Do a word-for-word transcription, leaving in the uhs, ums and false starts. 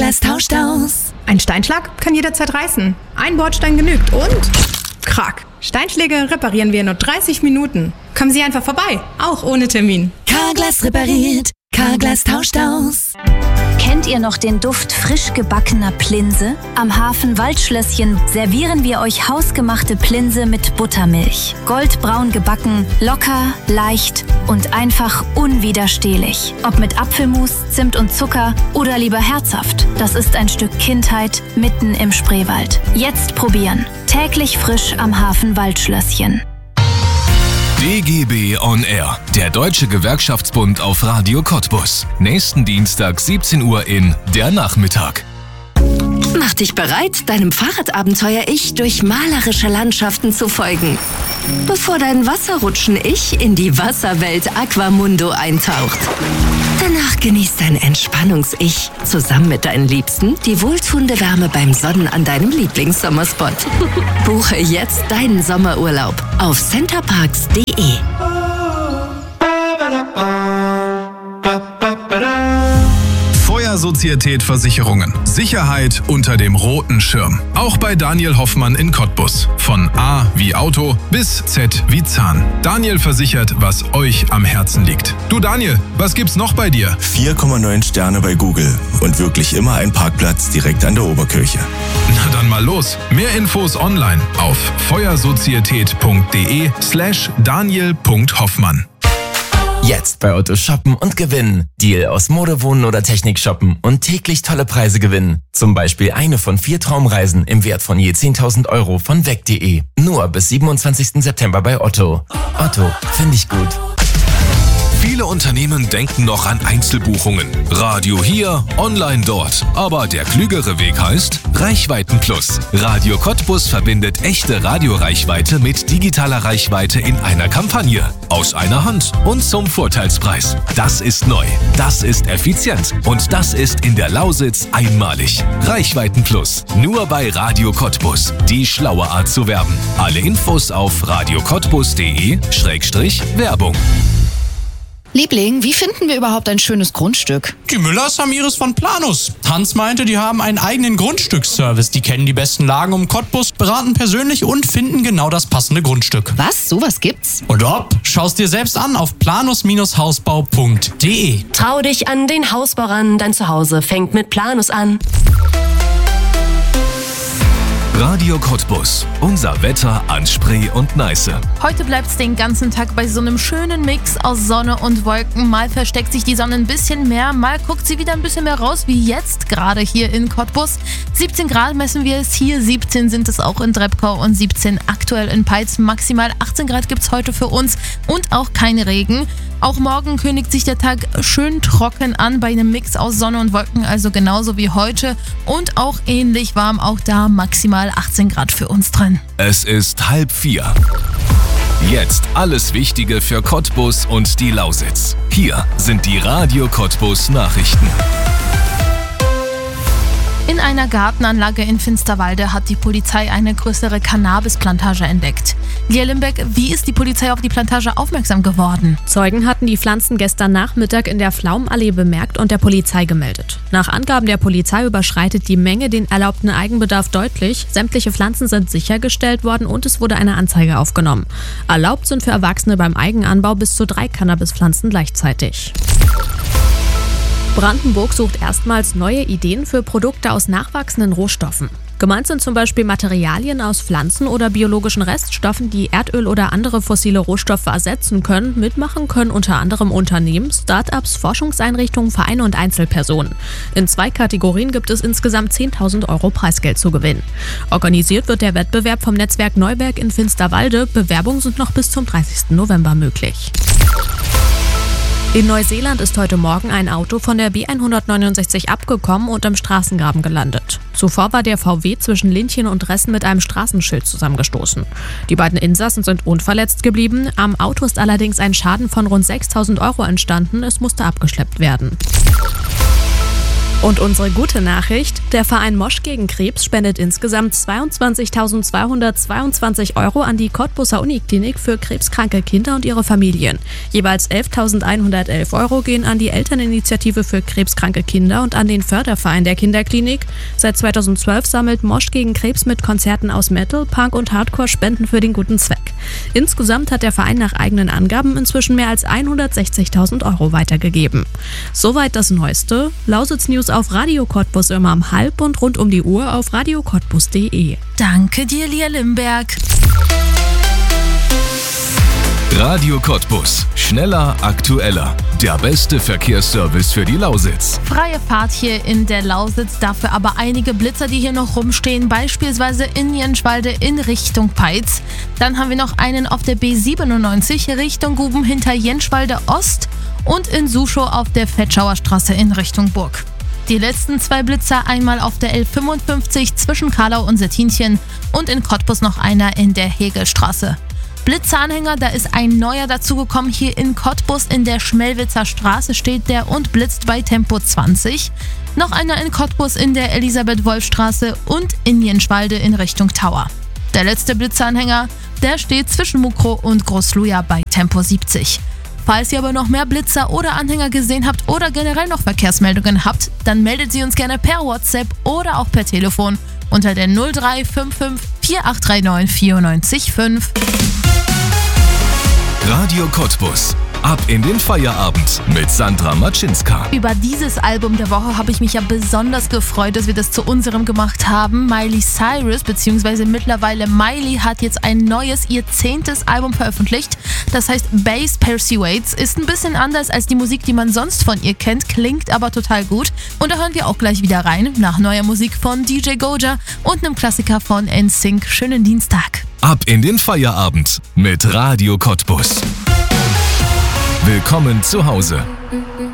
Carglass tauscht aus. Ein Steinschlag kann jederzeit reißen. Ein Bordstein genügt und... Krack. Steinschläge reparieren wir in nur dreißig Minuten. Kommen Sie einfach vorbei, auch ohne Termin. Carglass repariert. Carglass tauscht aus. Kennt ihr noch den Duft frisch gebackener Plinse? Am Hafen Waldschlösschen servieren wir euch hausgemachte Plinse mit Buttermilch. Goldbraun gebacken, locker, leicht und einfach unwiderstehlich. Ob mit Apfelmus, Zimt und Zucker oder lieber herzhaft. Das ist ein Stück Kindheit mitten im Spreewald. Jetzt probieren. Täglich frisch am Hafen Waldschlösschen. D G B on Air, der Deutsche Gewerkschaftsbund auf Radio Cottbus. Nächsten Dienstag siebzehn Uhr in Der Nachmittag. Mach dich bereit, deinem Fahrradabenteuer-Ich durch malerische Landschaften zu folgen. Bevor dein Wasserrutschen-Ich in die Wasserwelt Aquamundo eintaucht. Danach genießt dein Entspannungs-Ich zusammen mit deinen Liebsten die wohltuende Wärme beim Sonnen an deinem Lieblingssommerspot. Buche jetzt deinen Sommerurlaub auf centerparks punkt de. Feuersozietät Versicherungen. Sicherheit unter dem roten Schirm. Auch bei Daniel Hoffmann in Cottbus. Von A wie Auto bis Z wie Zahn. Daniel versichert, was euch am Herzen liegt. Du Daniel, was gibt's noch bei dir? vier Komma neun Sterne bei Google und wirklich immer ein Parkplatz direkt an der Oberkirche. Na dann mal los. Mehr Infos online auf feuersozietät.de slash daniel.hoffmann. Jetzt bei Otto shoppen und gewinnen. Deal aus Mode, Wohnen oder Technik shoppen und täglich tolle Preise gewinnen. Zum Beispiel eine von vier Traumreisen im Wert von je zehntausend Euro von weg punkt de. Nur bis siebenundzwanzigsten September bei Otto. Otto, finde ich gut. Viele Unternehmen denken noch an Einzelbuchungen. Radio hier, online dort. Aber der klügere Weg heißt Reichweiten-Plus. Radio Cottbus verbindet echte Radioreichweite mit digitaler Reichweite in einer Kampagne. Aus einer Hand und zum Vorteilspreis. Das ist neu, das ist effizient und das ist in der Lausitz einmalig. Reichweiten-Plus. Nur bei Radio Cottbus. Die schlaue Art zu werben. Alle Infos auf radiocottbus.de Schrägstrich Werbung. Liebling, wie finden wir überhaupt ein schönes Grundstück? Die Müllers haben ihres von Planus. Hans meinte, die haben einen eigenen Grundstücksservice. Die kennen die besten Lagen um Cottbus, beraten persönlich und finden genau das passende Grundstück. Was? Sowas gibt's? Und ob? Schau's dir selbst an auf planus Hausbau punkt de. Trau dich an den Hausbau ran, dein Zuhause fängt mit Planus an. Radio Cottbus. Unser Wetter an Spree und Neiße. Heute bleibt's den ganzen Tag bei so einem schönen Mix aus Sonne und Wolken. Mal versteckt sich die Sonne ein bisschen mehr, mal guckt sie wieder ein bisschen mehr raus, wie jetzt gerade hier in Cottbus. siebzehn Grad messen wir es hier, siebzehn sind es auch in Drebkau und siebzehn aktuell in Peitz. Maximal achtzehn Grad gibt's heute für uns und auch kein Regen. Auch morgen kündigt sich der Tag schön trocken an bei einem Mix aus Sonne und Wolken, also genauso wie heute und auch ähnlich warm, auch da maximal achtzehn Grad für uns drin. Es ist halb vier. Jetzt alles Wichtige für Cottbus und die Lausitz. Hier sind die Radio Cottbus Nachrichten. In einer Gartenanlage in Finsterwalde hat die Polizei eine größere Cannabisplantage entdeckt. Lia Limbeck, wie ist die Polizei auf die Plantage aufmerksam geworden? Zeugen hatten die Pflanzen gestern Nachmittag in der Pflaumenallee bemerkt und der Polizei gemeldet. Nach Angaben der Polizei überschreitet die Menge den erlaubten Eigenbedarf deutlich. Sämtliche Pflanzen sind sichergestellt worden und es wurde eine Anzeige aufgenommen. Erlaubt sind für Erwachsene beim Eigenanbau bis zu drei Cannabispflanzen gleichzeitig. Brandenburg sucht erstmals neue Ideen für Produkte aus nachwachsenden Rohstoffen. Gemeint sind zum Beispiel Materialien aus Pflanzen oder biologischen Reststoffen, die Erdöl oder andere fossile Rohstoffe ersetzen können. Mitmachen können unter anderem Unternehmen, Start-ups, Forschungseinrichtungen, Vereine und Einzelpersonen. In zwei Kategorien gibt es insgesamt zehntausend Euro Preisgeld zu gewinnen. Organisiert wird der Wettbewerb vom Netzwerk Neuberg in Finsterwalde. Bewerbungen sind noch bis zum dreißigsten November möglich. In Neuseeland ist heute Morgen ein Auto von der B hundertneunundsechzig abgekommen und im Straßengraben gelandet. Zuvor war der V W zwischen Lindchen und Ressen mit einem Straßenschild zusammengestoßen. Die beiden Insassen sind unverletzt geblieben. Am Auto ist allerdings ein Schaden von rund sechstausend Euro entstanden. Es musste abgeschleppt werden. Und unsere gute Nachricht, der Verein Mosch gegen Krebs spendet insgesamt zweiundzwanzigtausendzweihundertzweiundzwanzig Euro an die Cottbuser Uniklinik für krebskranke Kinder und ihre Familien. Jeweils elftausendeinhundertelf Euro gehen an die Elterninitiative für krebskranke Kinder und an den Förderverein der Kinderklinik. Seit zweitausendzwölf sammelt Mosch gegen Krebs mit Konzerten aus Metal, Punk und Hardcore Spenden für den guten Zweck. Insgesamt hat der Verein nach eigenen Angaben inzwischen mehr als hundertsechzigtausend Euro weitergegeben. Soweit das Neueste. Lausitz News auf Radio Cottbus immer um halb und rund um die Uhr auf radio cottbus punkt de. Danke dir, Lia Limberg. Radio Cottbus. Schneller, aktueller. Der beste Verkehrsservice für die Lausitz. Freie Fahrt hier in der Lausitz, dafür aber einige Blitzer, die hier noch rumstehen, beispielsweise in Jenschwalde in Richtung Peitz. Dann haben wir noch einen auf der B siebenundneunzig Richtung Guben hinter Jenschwalde Ost und in Suschow auf der Fetschauer Straße in Richtung Burg. Die letzten zwei Blitzer, einmal auf der L fünfundfünfzig zwischen Karlau und Stettinchen und in Cottbus noch einer in der Hegelstraße. Blitzeranhänger, da ist ein neuer dazugekommen. Hier in Cottbus in der Schmelwitzer Straße steht der und blitzt bei Tempo zwanzig. Noch einer in Cottbus in der Elisabeth-Wolf-Straße und in Jenschwalde in Richtung Tower. Der letzte Blitzeranhänger, der steht zwischen Mukro und Großluja bei Tempo siebzig. Falls ihr aber noch mehr Blitzer oder Anhänger gesehen habt oder generell noch Verkehrsmeldungen habt, dann meldet sie uns gerne per WhatsApp oder auch per Telefon unter der null drei fünf fünf vier acht drei neun vier neun fünf. Radio Cottbus. Ab in den Feierabend mit Sandra Matschinska. Über dieses Album der Woche habe ich mich ja besonders gefreut, dass wir das zu unserem gemacht haben. Miley Cyrus, beziehungsweise mittlerweile Miley, hat jetzt ein neues, ihr zehntes Album veröffentlicht. Das heißt Bass Persuades. Ist ein bisschen anders als die Musik, die man sonst von ihr kennt, klingt aber total gut. Und da hören wir auch gleich wieder rein, nach neuer Musik von D J Goja und einem Klassiker von N Sync. Schönen Dienstag. Ab in den Feierabend mit Radio Cottbus. Willkommen zu Hause.